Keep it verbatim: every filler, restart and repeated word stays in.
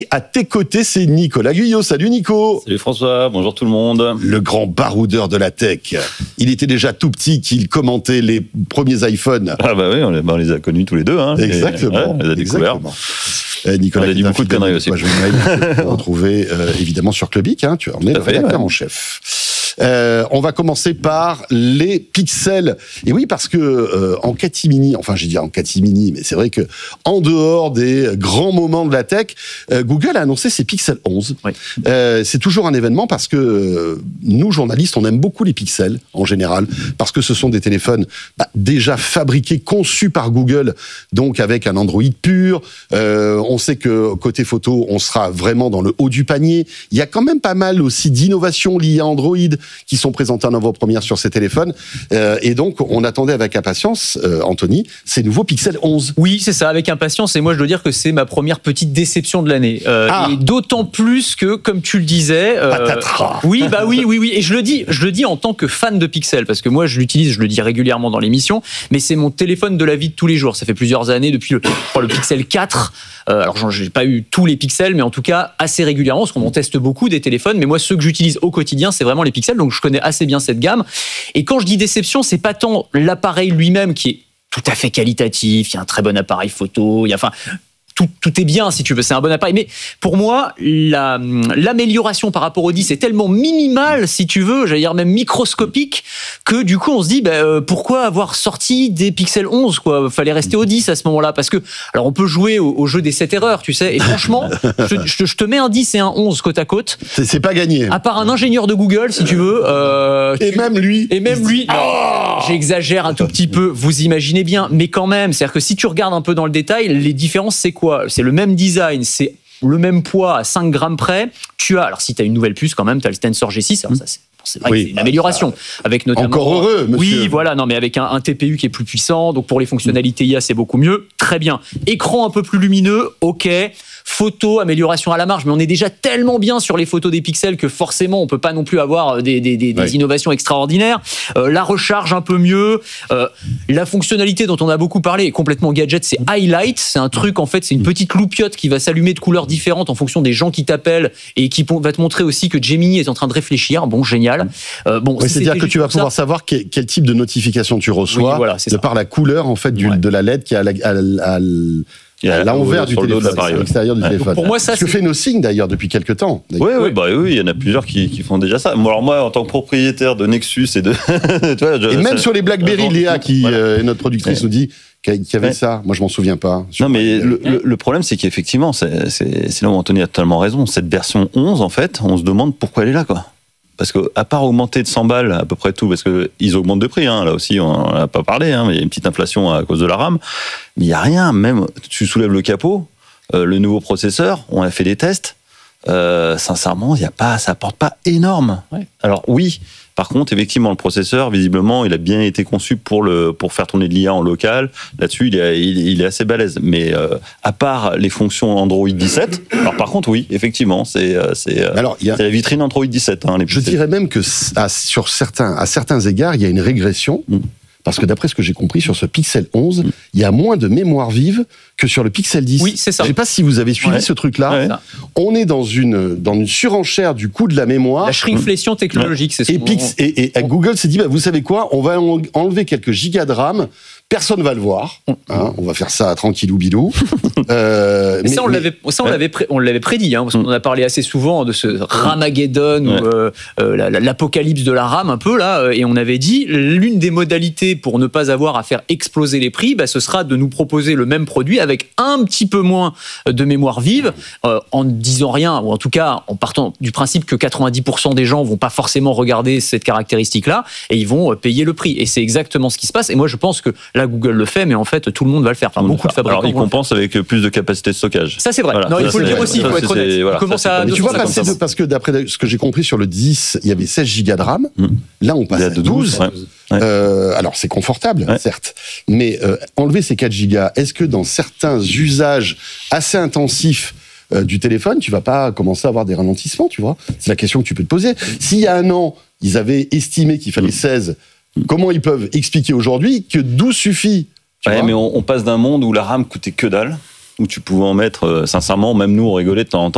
à tes côtés, c'est Nicolas Guyot. Salut Nico. Salut François, bonjour tout le monde. Le grand baroudeur de la tech. Il était déjà tout petit qu'il commentait les premiers iPhones. Ah bah oui, on les, bah on les a connus tous les deux. Hein, exactement. Et, ouais, on les a découverts. Eh, Nicolas, on a dit beaucoup de conneries aussi. Je vais vous retrouver euh, évidemment sur Clubic. Hein, tu en es le rédacteur ouais. en chef. Euh, on va commencer par les pixels. Et oui, parce que euh, en catimini, enfin j'ai dit en catimini, mais c'est vrai que en dehors des grands moments de la tech, euh, Google a annoncé ses Pixel onze. Oui. Euh, c'est toujours un événement parce que euh, nous, journalistes, on aime beaucoup les pixels en général, parce que ce sont des téléphones bah, déjà fabriqués, conçus par Google, donc avec un Android pur. Euh, on sait que côté photo, on sera vraiment dans le haut du panier. Il y a quand même pas mal aussi d'innovations liées à Android qui sont présentées en avant-première sur ces téléphones. Euh, et donc, on attendait avec impatience, euh, Anthony, ces nouveaux Pixel onze. Oui, c'est ça, avec impatience. Et moi, je dois dire que c'est ma première petite déception de l'année. Euh, ah. Et d'autant plus que, comme tu le disais... Euh, Patatras. Oui, bah oui, oui, oui. Et je le dis, je le dis en tant que fan de Pixel, parce que moi, je l'utilise, je le dis régulièrement dans l'émission, mais c'est mon téléphone de la vie de tous les jours. Ça fait plusieurs années, depuis le, le Pixel quatre. Euh, alors, j'ai pas eu tous les Pixels, mais en tout cas, assez régulièrement, parce qu'on en teste beaucoup des téléphones. Mais moi, ceux que j'utilise au quotidien, c'est vraiment les Pixels. Donc, je connais assez bien cette gamme. Et quand je dis déception, c'est pas tant l'appareil lui-même qui est tout à fait qualitatif. Il y a un très bon appareil photo. Il y a, enfin, tout, tout est bien, si tu veux. C'est un bon appareil. Mais pour moi, la, l'amélioration par rapport au dix est tellement minimale, si tu veux, j'allais dire même microscopique, que du coup, on se dit, bah, euh, pourquoi avoir sorti des Pixel onze, quoi? Fallait rester au dix à ce moment-là. Parce que, alors, on peut jouer au, au jeu des sept erreurs, tu sais. Et franchement, je, je, je te mets un dix et un onze côte à côte. C'est, c'est pas gagné. À part un ingénieur de Google, si tu veux. Euh, et tu, même lui. Et même lui. Non, oh j'exagère un tout petit peu. Vous imaginez bien. Mais quand même, c'est-à-dire que si tu regardes un peu dans le détail, les différences, c'est quoi? C'est le même design, c'est le même poids à cinq grammes près. Tu as, alors si tu as une nouvelle puce quand même, tu as le Tensor G six, alors ça c'est c'est vrai oui, que c'est une amélioration. Avec notamment, encore heureux, monsieur. Oui, voilà, non, mais avec un, un T P U qui est plus puissant, donc pour les fonctionnalités I A, c'est beaucoup mieux. Très bien. Écran un peu plus lumineux, ok. Photo, amélioration à la marge, mais on est déjà tellement bien sur les photos des pixels que forcément, on peut pas non plus avoir des, des, des, des oui. innovations extraordinaires. Euh, la recharge un peu mieux. Euh, la fonctionnalité dont on a beaucoup parlé est complètement gadget, c'est Highlight. C'est un truc, en fait, c'est une petite loupiote qui va s'allumer de couleurs différentes en fonction des gens qui t'appellent et qui va te montrer aussi que Gemini est en train de réfléchir. Bon, génial. Euh, bon, oui, c'est-à-dire que tu vas pouvoir ça. savoir quel, quel type de notification tu reçois, oui, voilà, de ça. par la couleur en fait du, ouais. de la L E D qui est à, la, à, à, à l'envers du téléphone, à l'extérieur du ouais. téléphone. Pour moi, ça, ce que fait Nothing d'ailleurs depuis quelques temps. Oui, oui, bah oui, il y en a plusieurs qui, qui font déjà ça. Moi, alors moi, en tant que propriétaire de Nexus et de, tu vois, je, et même ça, sur les BlackBerry, euh, Léa, qui voilà. euh, est notre productrice, ouais. nous dit qu'il y avait ouais. ça. Moi, je m'en souviens pas. Non, mais le, le, le problème, c'est qu'effectivement, c'est, c'est, c'est là où Anthony a totalement raison. Cette version onze, en fait, on se demande pourquoi elle est là, quoi. Parce qu'à part augmenter de cent balles à peu près tout, parce qu'ils augmentent de prix, hein, là aussi on n'en a pas parlé, hein, mais il y a une petite inflation à cause de la RAM, mais il n'y a rien, même tu soulèves le capot, euh, le nouveau processeur, on a fait des tests, euh, sincèrement, y a pas, ça apporte pas énorme. Ouais. Alors oui, par contre, effectivement, le processeur, visiblement, il a bien été conçu pour, le, pour faire tourner de l'I A en local. Là-dessus, il est, il, il est assez balèze. Mais euh, à part les fonctions Android dix-sept, alors par contre, oui, effectivement, c'est, c'est, alors, a, c'est la vitrine Android dix-sept. Hein, les je dirais même que à, sur certains, à certains égards, il y a une régression. Mm. Parce que d'après ce que j'ai compris, sur ce Pixel onze, mm. il y a moins de mémoire vive que sur le Pixel dix. Oui, c'est ça. Je ne sais pas si vous avez suivi ouais. ce truc-là. Ouais. On est dans une, dans une surenchère du coût de la mémoire. La shrinkflation technologique, ouais. c'est ce et, Pix, on... et, et Google s'est dit, bah, vous savez quoi, on va enlever quelques gigas de RAM. Personne va le voir. Hein, on va faire ça tranquillou bilou. euh, mais ça, on mais, l'avait, ça, on ouais. l'avait, pré, on l'avait prédit, hein, parce qu'on en a parlé assez souvent de ce Ramageddon, ouais. ou euh, euh, la, l'apocalypse de la RAM un peu là, et on avait dit l'une des modalités pour ne pas avoir à faire exploser les prix, bah, ce sera de nous proposer le même produit avec un petit peu moins de mémoire vive, euh, en ne disant rien, ou en tout cas en partant du principe que quatre-vingt-dix pour cent des gens vont pas forcément regarder cette caractéristique-là, et ils vont payer le prix. Et c'est exactement ce qui se passe. Et moi, je pense que là, Google le fait, mais en fait, tout le monde va le faire. Enfin, beaucoup de fabricants. Alors, ils compensent avec plus de capacité de stockage. Ça, c'est vrai. Voilà. Non, il faut le dire aussi, il faut être honnête. Voilà, comment ça, mais tu vois, passer de, parce que d'après ce que j'ai compris sur le dix, il y avait seize gigas de RAM. Mmh. Là, on passe à douze. Ouais. Euh, alors, c'est confortable, ouais. certes. Mais euh, enlever ces quatre gigas, est-ce que dans certains usages assez intensifs euh, du téléphone, tu vas pas commencer à avoir des ralentissements, tu vois? C'est la question que tu peux te poser. S'il y a un an, ils avaient estimé qu'il fallait seize, comment ils peuvent expliquer aujourd'hui que douze suffit? Ouais, mais on, on passe d'un monde où la RAM coûtait que dalle, où tu pouvais en mettre, euh, sincèrement, même nous, on rigolait de temps en temps.